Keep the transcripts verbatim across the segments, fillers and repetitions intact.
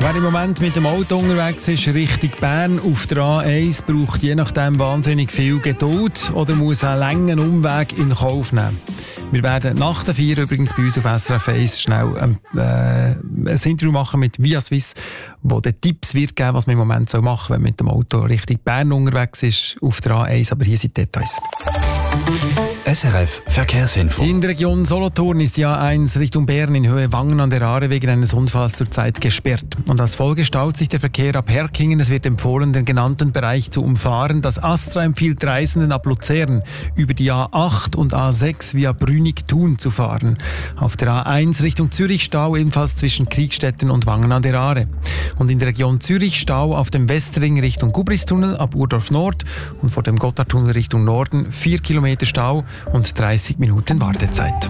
Wer im Moment mit dem Auto unterwegs ist, Richtung Bern auf der A eins, braucht je nachdem wahnsinnig viel Geduld oder muss einen langen Umweg in Kauf nehmen. Wir werden nach der vier übrigens bei uns auf S R F eins schnell ähm, äh, ein Interview machen mit Via Swiss, wo den Tipps wird geben, was man im Moment so machen soll, wenn man mit dem Auto Richtung Bern unterwegs ist auf der A eins. Aber hier sind Details. S R F Verkehrsinfo. In der Region Solothurn ist die A eins Richtung Bern in Höhe Wangen an der Aare wegen eines Unfalls zurzeit gesperrt. Und als Folge staut sich der Verkehr ab Herkingen. Es wird empfohlen, den genannten Bereich zu umfahren. Das Astra empfiehlt Reisenden ab Luzern über die A acht und A sechs via Brünig-Thun zu fahren. Auf der A eins Richtung Zürich Stau ebenfalls zwischen Kriegstetten und Wangen an der Aare. Und in der Region Zürich Stau auf dem Westring Richtung Gubristunnel ab Urdorf Nord und vor dem Gotthardtunnel Richtung Norden vier Kilometer Stau und dreißig Minuten Wartezeit.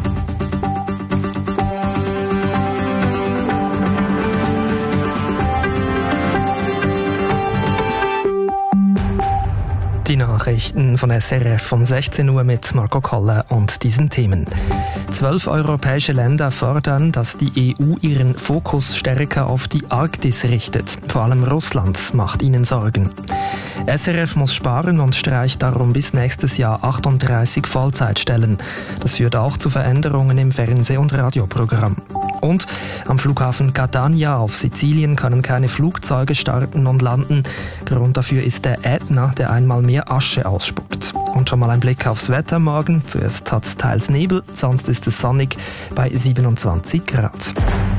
Die Nachrichten von S R F um sechzehn Uhr mit Marco Koller und diesen Themen. Zwölf europäische Länder fordern, dass die E U ihren Fokus stärker auf die Arktis richtet. Vor allem Russland macht ihnen Sorgen. S R F muss sparen und streicht darum bis nächstes Jahr achtunddreißig Vollzeitstellen. Das führt auch zu Veränderungen im Fernseh- und Radioprogramm. Und am Flughafen Catania auf Sizilien können keine Flugzeuge starten und landen. Grund dafür ist der Ätna, der einmal mehr Asche ausspuckt. Und schon mal ein Blick aufs Wetter morgen. Zuerst hat es teils Nebel, sonst ist es sonnig bei siebenundzwanzig Grad.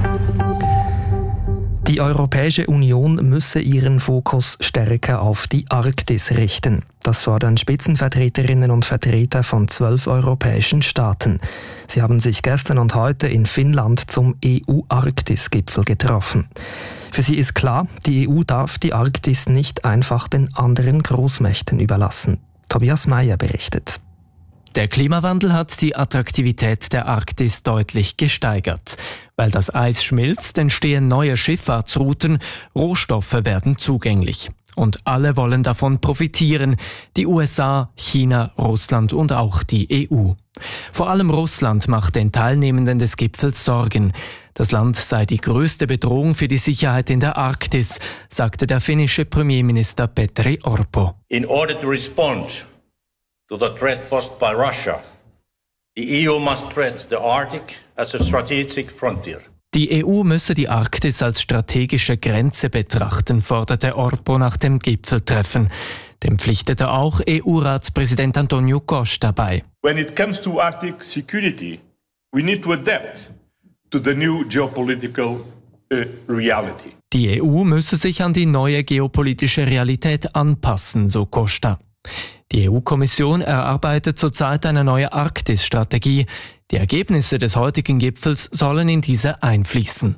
Die Europäische Union müsse ihren Fokus stärker auf die Arktis richten. Das fordern Spitzenvertreterinnen und Vertreter von zwölf europäischen Staaten. Sie haben sich gestern und heute in Finnland zum E U-Arktis-Gipfel getroffen. Für sie ist klar, die E U darf die Arktis nicht einfach den anderen Großmächten überlassen. Tobias Meyer berichtet. Der Klimawandel hat die Attraktivität der Arktis deutlich gesteigert. Weil das Eis schmilzt, entstehen neue Schifffahrtsrouten, Rohstoffe werden zugänglich. Und alle wollen davon profitieren, die U S A, China, Russland und auch die E U. Vor allem Russland macht den Teilnehmenden des Gipfels Sorgen. Das Land sei die größte Bedrohung für die Sicherheit in der Arktis, sagte der finnische Premierminister Petteri Orpo. In order to respond to the threat posed by Russia, the E U must treat the Arctic as a strategic frontier. Die E U müsse die Arktis als strategische Grenze betrachten, forderte Orpo nach dem Gipfeltreffen. Dem pflichtete auch E U-Ratspräsident Antonio Costa bei. When it comes to Arctic security, we need to adapt to the new geopolitical uh, reality. Die E U müsse sich an die neue geopolitische Realität anpassen, so Costa. Die E U-Kommission erarbeitet zurzeit eine neue Arktis-Strategie. Die Ergebnisse des heutigen Gipfels sollen in diese einfließen.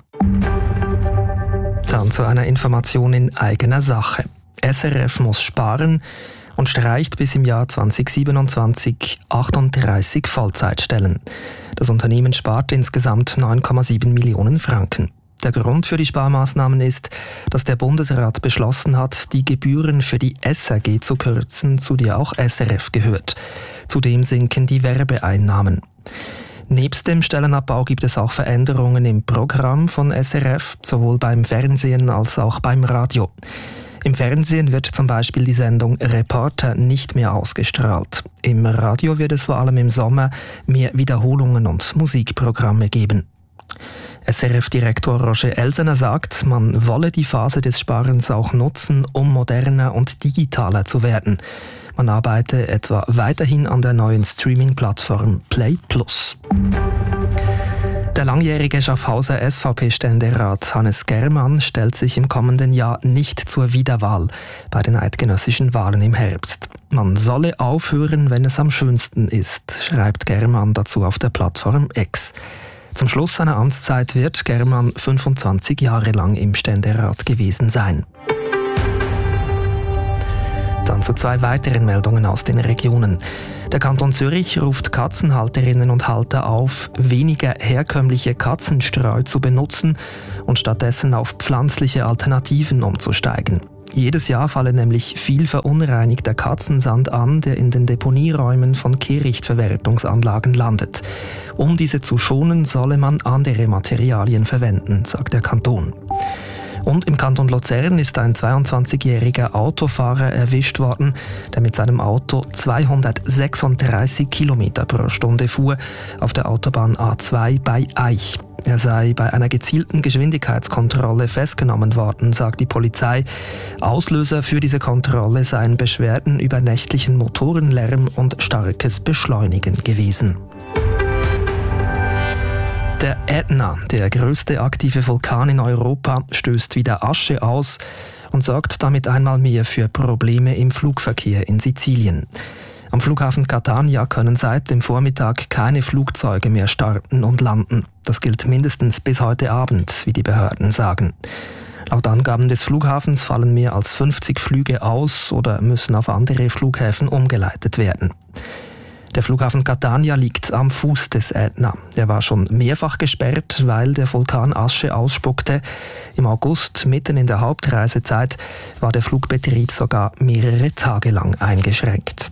Dann zu einer Information in eigener Sache. S R F muss sparen und streicht bis im Jahr zwanzig siebenundzwanzig achtunddreißig Vollzeitstellen. Das Unternehmen spart insgesamt neun Komma sieben Millionen Franken. Der Grund für die Sparmaßnahmen ist, dass der Bundesrat beschlossen hat, die Gebühren für die S R G zu kürzen, zu der auch S R F gehört. Zudem sinken die Werbeeinnahmen. Nebst dem Stellenabbau gibt es auch Veränderungen im Programm von S R F, sowohl beim Fernsehen als auch beim Radio. Im Fernsehen wird zum Beispiel die Sendung Reporter nicht mehr ausgestrahlt. Im Radio wird es vor allem im Sommer mehr Wiederholungen und Musikprogramme geben. S R F-Direktor Roger Elsener sagt, man wolle die Phase des Sparens auch nutzen, um moderner und digitaler zu werden. Man arbeite etwa weiterhin an der neuen Streaming-Plattform Play Plus. Der langjährige Schaffhauser S V P-Ständerat Hannes Germann stellt sich im kommenden Jahr nicht zur Wiederwahl bei den eidgenössischen Wahlen im Herbst. Man solle aufhören, wenn es am schönsten ist, schreibt Germann dazu auf der Plattform X. Zum Schluss seiner Amtszeit wird Germann fünfundzwanzig Jahre lang im Ständerat gewesen sein. Dann zu zwei weiteren Meldungen aus den Regionen. Der Kanton Zürich ruft Katzenhalterinnen und Halter auf, weniger herkömmliche Katzenstreu zu benutzen und stattdessen auf pflanzliche Alternativen umzusteigen. Jedes Jahr falle nämlich viel verunreinigter Katzensand an, der in den Deponieräumen von Kehrichtverwertungsanlagen landet. Um diese zu schonen, solle man andere Materialien verwenden, sagt der Kanton. Und Und im Kanton Luzern ist ein zweiundzwanzigjähriger Autofahrer erwischt worden, der mit seinem Auto zweihundertsechsunddreißig Kilometer pro Stunde fuhr auf der Autobahn A zwei bei Aich. Er sei bei einer gezielten Geschwindigkeitskontrolle festgenommen worden, sagt die Polizei. Auslöser für diese Kontrolle seien Beschwerden über nächtlichen Motorenlärm und starkes Beschleunigen gewesen. Der Ätna, der größte aktive Vulkan in Europa, stößt wieder Asche aus und sorgt damit einmal mehr für Probleme im Flugverkehr in Sizilien. Am Flughafen Catania können seit dem Vormittag keine Flugzeuge mehr starten und landen. Das gilt mindestens bis heute Abend, wie die Behörden sagen. Laut Angaben des Flughafens fallen mehr als fünfzig Flüge aus oder müssen auf andere Flughäfen umgeleitet werden. Der Flughafen Catania liegt am Fuß des Ätna. Er war schon mehrfach gesperrt, weil der Vulkan Asche ausspuckte. Im August, mitten in der Hauptreisezeit, war der Flugbetrieb sogar mehrere Tage lang eingeschränkt.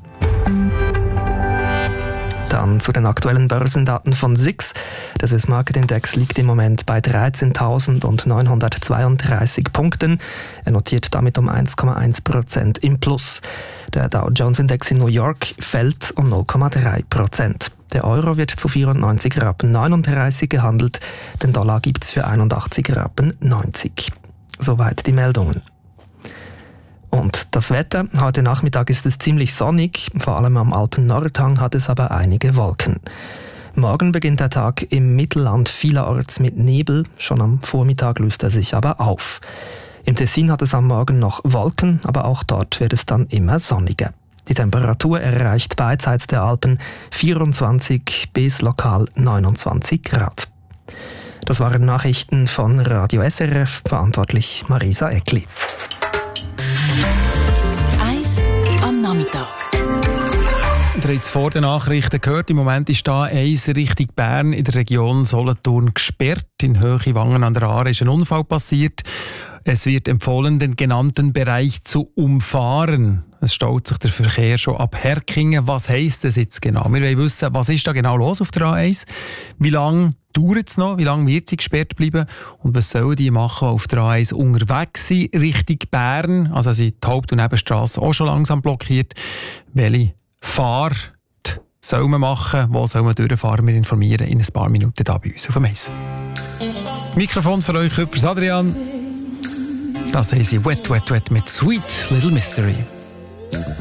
Dann zu den aktuellen Börsendaten von S I X. Der Swiss Market Index liegt im Moment bei dreizehntausendneunhundertzweiunddreißig Punkten. Er notiert damit um eins Komma eins Prozent im Plus. Der Dow Jones Index in New York fällt um null Komma drei Prozent. Der Euro wird zu vierundneunzig Rappen neununddreißig gehandelt. Den Dollar gibt es für einundachtzig Rappen neunzig. Soweit die Meldungen. Und das Wetter. Heute Nachmittag ist es ziemlich sonnig, vor allem am Alpen-Nordhang hat es aber einige Wolken. Morgen beginnt der Tag im Mittelland vielerorts mit Nebel, schon am Vormittag löst er sich aber auf. Im Tessin hat es am Morgen noch Wolken, aber auch dort wird es dann immer sonniger. Die Temperatur erreicht beidseits der Alpen vierundzwanzig bis lokal neunundzwanzig Grad. Das waren Nachrichten von Radio S R F, verantwortlich Marisa Eckli. Eis am Nachmittag. Ihr habt es vor den Nachrichten gehört, im Moment ist da eins Richtung Bern in der Region Solothurn gesperrt. In Höhe Wangen an der Aare ist ein Unfall passiert. Es wird empfohlen, den genannten Bereich zu umfahren. Es staut sich der Verkehr schon ab Herkingen. Was heisst das jetzt genau? Wir wollen wissen, was ist da genau los auf der A eins? Wie lange dauert es noch? Wie lange wird sie gesperrt bleiben? Und was sollen die machen, die auf der A eins unterwegs sind, Richtung Bern? Also sind die Haupt- und Nebenstrasse auch schon langsam blockiert. Welche Fahrt soll man machen? Wo soll man durchfahren? Wir informieren in ein paar Minuten hier bei uns auf dem Eis. Mikrofon für euch, Küppers Adrian. Das haben sie Wet Wet Wet mit Sweet Little Mystery.